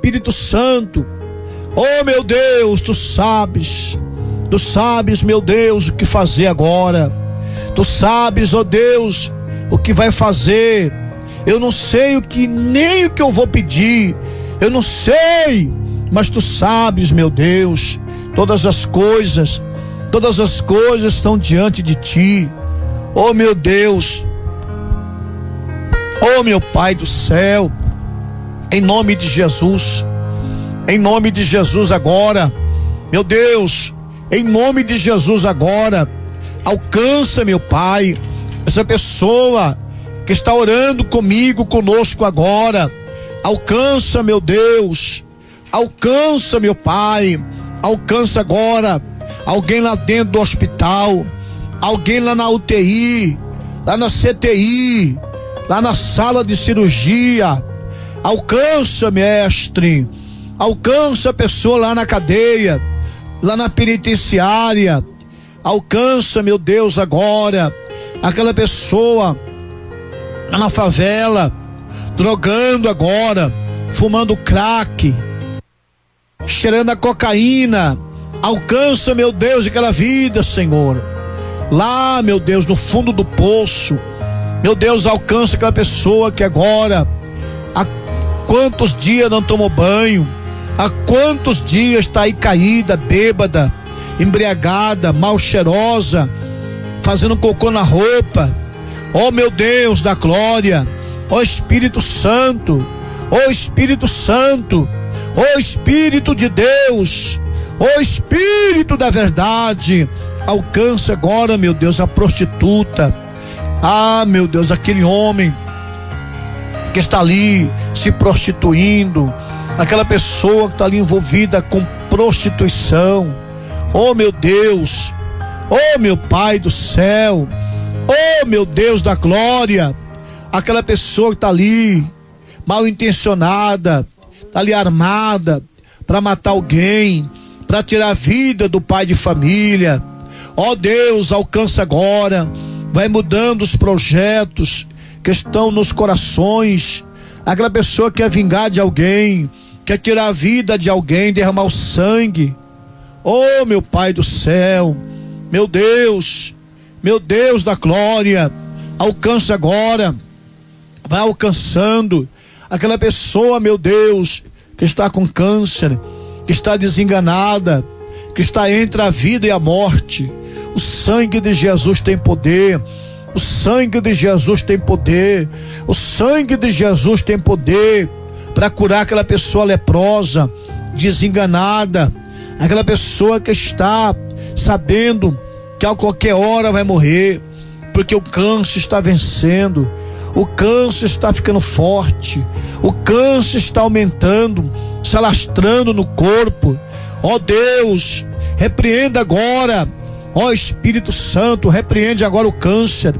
Espírito Santo, oh meu Deus, tu sabes, meu Deus, o que fazer agora. Tu sabes, ó Deus, o que vai fazer. Eu não sei nem o que eu vou pedir, eu não sei, mas tu sabes, meu Deus, todas as coisas estão diante de ti. Oh meu Deus, oh meu Pai do céu, em nome de Jesus agora, meu Deus, em nome de Jesus agora, alcança, meu Pai, essa pessoa que está orando conosco agora. Alcança, meu Deus, alcança, meu Pai, alcança agora alguém lá dentro do hospital, alguém lá na UTI, lá na CTI, lá na sala de cirurgia. Alcança, mestre, alcança a pessoa lá na cadeia, lá na penitenciária. Alcança, meu Deus, agora aquela pessoa lá na favela, drogando agora, fumando crack, cheirando a cocaína. Alcança, meu Deus, aquela vida, Senhor, lá, meu Deus, no fundo do poço. Meu Deus, alcança aquela pessoa que agora, há quantos dias não tomou banho, há quantos dias está aí caída, bêbada, embriagada, mal cheirosa, fazendo cocô na roupa. Oh meu Deus da glória, ó Espírito Santo, ó Espírito Santo, ó Espírito de Deus, ó Espírito da verdade, alcança agora, meu Deus, a prostituta. Ah, meu Deus, aquele homem que está ali se prostituindo, aquela pessoa que está ali envolvida com prostituição. Oh meu Deus, oh meu Pai do céu, oh meu Deus da glória, aquela pessoa que está ali mal intencionada, está ali armada para matar alguém, para tirar a vida do pai de família. Ó Deus, alcança agora, vai mudando os projetos que estão nos corações. Aquela pessoa que quer vingar de alguém, quer tirar a vida de alguém, derramar o sangue. Oh meu Pai do céu, meu Deus da glória, alcança agora, vai alcançando aquela pessoa, meu Deus, que está com câncer, que está desenganada, que está entre a vida e a morte. O sangue de Jesus tem poder, o sangue de Jesus tem poder, o sangue de Jesus tem poder para curar aquela pessoa leprosa, desenganada, aquela pessoa que está sabendo que a qualquer hora vai morrer, porque o câncer está vencendo, o câncer está ficando forte, o câncer está aumentando, se alastrando no corpo. Ó Deus, repreenda agora, ó Espírito Santo, repreende agora o câncer.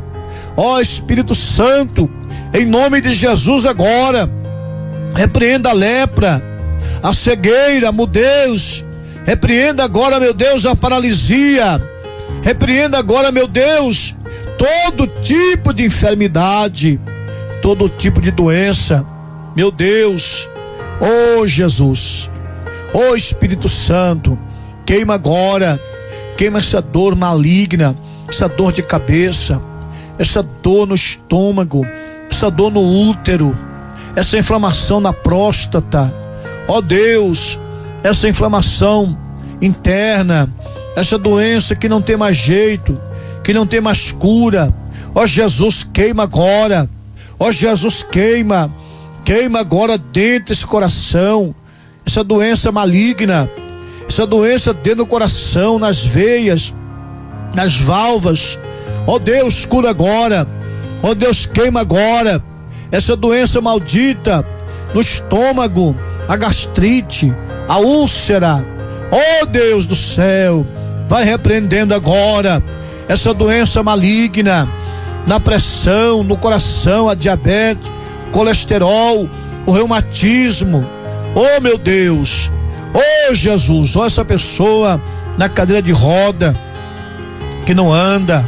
Ó Espírito Santo, em nome de Jesus agora, repreenda a lepra, a cegueira, meu Deus, repreenda agora, meu Deus, a paralisia, repreenda agora, meu Deus, todo tipo de enfermidade, todo tipo de doença, meu Deus. Oh Jesus, oh Espírito Santo, queima agora, queima essa dor maligna, essa dor de cabeça, essa dor no estômago, essa dor no útero, essa inflamação na próstata. Ó Deus, essa inflamação interna, essa doença que não tem mais jeito, que não tem mais cura. Ó Jesus, queima agora. Ó Jesus, queima agora dentro desse coração, essa doença maligna, essa doença dentro do coração, nas veias, nas válvulas. Ó Deus, cura agora. Ó Deus, queima agora essa doença maldita no estômago, a gastrite, a úlcera. Ó Deus do céu, vai repreendendo agora essa doença maligna na pressão, no coração, a diabetes, colesterol, o reumatismo. Oh meu Deus, oh Jesus, olha essa pessoa na cadeira de roda, que não anda,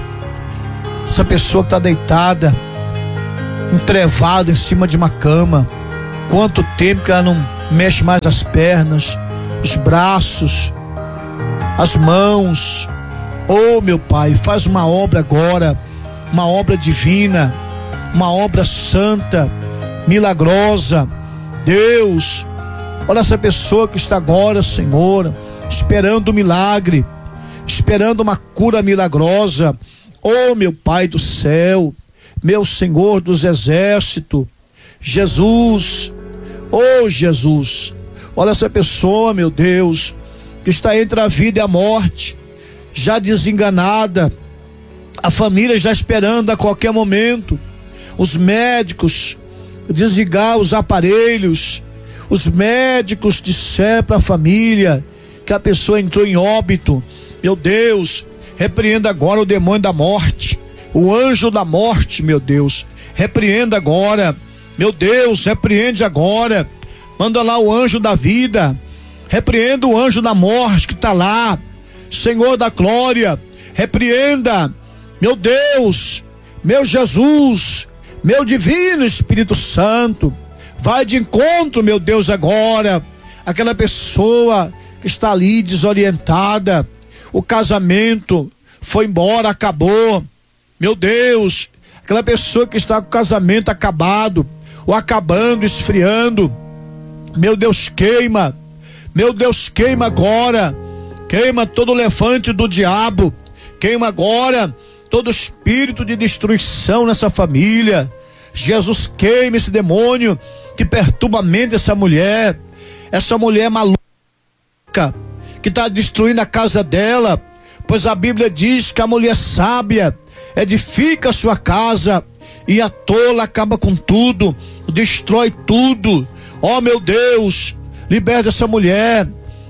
essa pessoa que está deitada, entrevada em cima de uma cama. Quanto tempo que ela Mexe mais as pernas, os braços, as mãos. Oh, meu Pai, faz uma obra agora, uma obra divina, uma obra santa, milagrosa. Deus, olha essa pessoa que está agora, Senhor, esperando um milagre, esperando uma cura milagrosa. Oh, meu Pai do céu, meu Senhor dos exércitos, Jesus, oh Jesus, olha essa pessoa, meu Deus, que está entre a vida e a morte, já desenganada, a família já esperando a qualquer momento, os médicos desligar os aparelhos, os médicos disseram para a família que a pessoa entrou em óbito. Meu Deus, repreenda agora o demônio da morte, o anjo da morte, meu Deus, repreenda agora, meu Deus, repreende agora, manda lá o anjo da vida, repreenda o anjo da morte que está lá, Senhor da glória, repreenda, meu Deus, meu Jesus, meu divino Espírito Santo, vai de encontro, meu Deus, agora, aquela pessoa que está ali desorientada, o casamento foi embora, acabou, meu Deus, aquela pessoa que está com o casamento acabado, ou acabando, esfriando, meu Deus, queima agora, queima todo o levante do diabo, queima agora todo espírito de destruição nessa família. Jesus, queima esse demônio que perturba a mente dessa mulher maluca, que está destruindo a casa dela, pois a Bíblia diz que a mulher sábia edifica a sua casa e a tola acaba com tudo, destrói tudo. Oh, meu Deus, liberta essa mulher,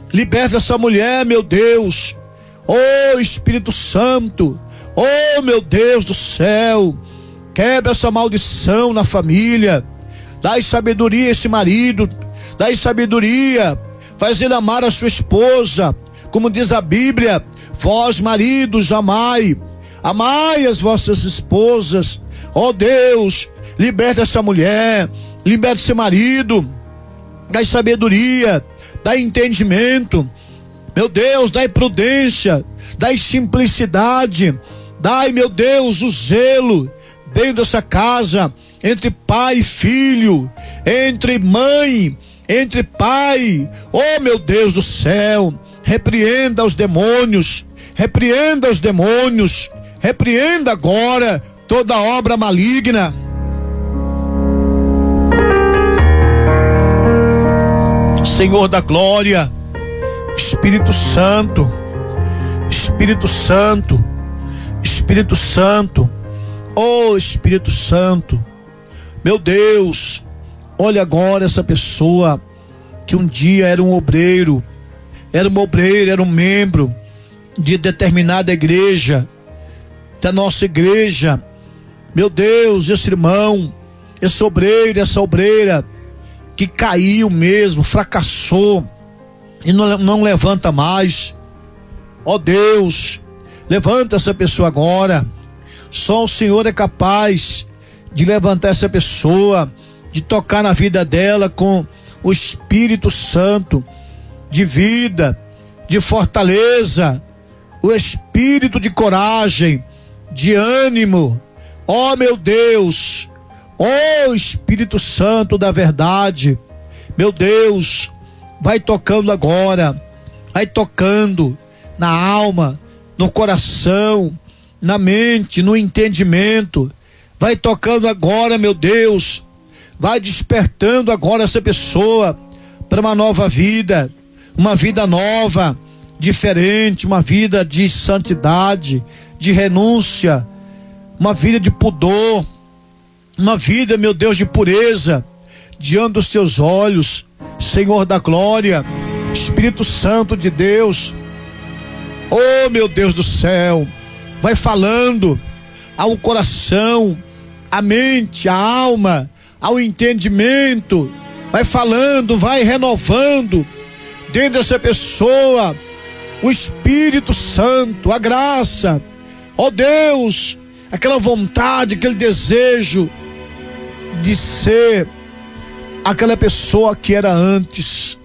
meu Deus. Oh, Espírito Santo, oh, meu Deus do céu, quebra essa maldição na família, dai sabedoria a esse marido, dai sabedoria, faz ele amar a sua esposa, como diz a Bíblia, vós maridos amai as vossas esposas. Oh Deus, liberta essa mulher, liberta esse marido, dai sabedoria, dai entendimento, meu Deus, dai prudência, dai simplicidade, dai, meu Deus, o zelo dentro dessa casa, entre pai e filho, entre mãe, entre pai. Oh, meu Deus do céu, repreenda os demônios, repreenda agora toda obra maligna. Senhor da glória, Espírito Santo, Espírito Santo, Espírito Santo, oh Espírito Santo, meu Deus, olha agora essa pessoa que um dia era um obreiro, era um membro de determinada igreja, da nossa igreja. Meu Deus, esse irmão, esse obreiro, essa obreira que caiu mesmo, fracassou e não levanta mais. Ó Deus, levanta essa pessoa agora. Só o Senhor é capaz de levantar essa pessoa, de tocar na vida dela com o Espírito Santo, de vida, de fortaleza, o espírito de coragem, de ânimo. Ó meu Deus, ó Espírito Santo da verdade, meu Deus, vai tocando agora, vai tocando na alma, no coração, na mente, no entendimento, vai tocando agora, meu Deus, vai despertando agora essa pessoa para uma nova vida, uma vida nova, diferente, uma vida de santidade, de renúncia, uma vida de pudor, uma vida, meu Deus, de pureza, diante dos teus olhos, Senhor da glória, Espírito Santo de Deus. Oh, meu Deus do céu, vai falando ao coração, à mente, à alma, ao entendimento, vai falando, vai renovando dentro dessa pessoa o Espírito Santo, a graça. Ó Deus, aquela vontade, aquele desejo de ser aquela pessoa que era antes